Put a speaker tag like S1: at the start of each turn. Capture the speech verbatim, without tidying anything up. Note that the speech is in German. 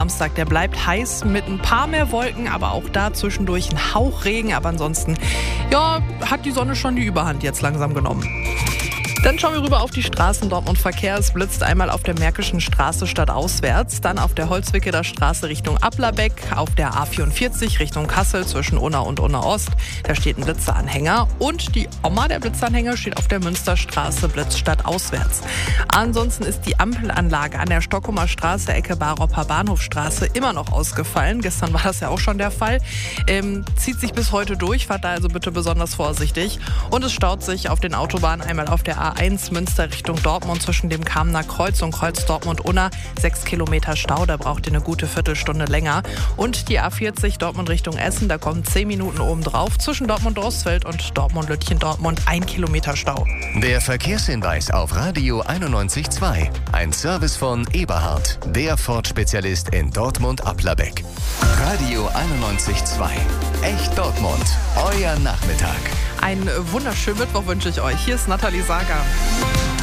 S1: Samstag, der bleibt heiß mit ein paar mehr Wolken, aber auch da zwischendurch ein Hauch Regen. Aber ansonsten, ja, hat die Sonne schon die Überhand jetzt langsam genommen. Dann schauen wir rüber auf die Straßen. Dortmund-Verkehr. Es blitzt einmal auf der Märkischen Straße stadtauswärts, dann auf der Holzwickeler Straße Richtung Applerbeck, auf der A vierundvierzig Richtung Kassel zwischen Unna und Unna Ost. Da steht ein Blitzeranhänger und die Oma der Blitzeranhänger steht auf der Münsterstraße Blitz stadtauswärts. Ansonsten ist die Ampelanlage an der Stockumer Straße Ecke Baropper Bahnhofstraße immer noch ausgefallen. Gestern war das ja auch schon der Fall. Ähm, zieht sich bis heute durch, fahrt da also bitte besonders vorsichtig. Und es staut sich auf den Autobahnen einmal auf der A eins Münster Richtung Dortmund zwischen dem Kamener Kreuz und Kreuz Dortmund-Unna. Sechs Kilometer Stau, da braucht ihr eine gute Viertelstunde länger. Und die A vierzig Dortmund Richtung Essen, da kommen zehn Minuten oben drauf. Zwischen Dortmund-Rostfeld und Dortmund-Lütchen-Dortmund ein Kilometer Stau.
S2: Der Verkehrshinweis auf Radio einundneunzig Komma zwei. Ein Service von Eberhard, der Ford-Spezialist in Dortmund-Applerbeck. Radio einundneunzig Komma zwei. Echt Dortmund. Euer Nachmittag.
S1: Einen wunderschönen Mittwoch wünsche ich euch. Hier ist Nathalie Sager.